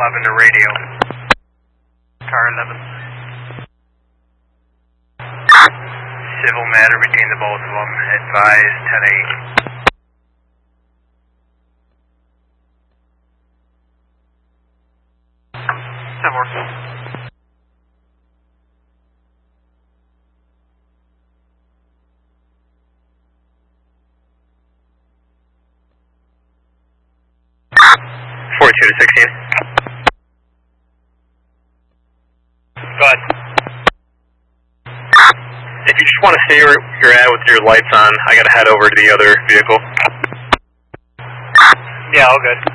1011 to radio. Car 11. Civil matter between the both of them. Advise 10-8. Two to 16. Go ahead. If you just want to stay where you're at with your lights on, I gotta head over to the other vehicle. Yeah, all good.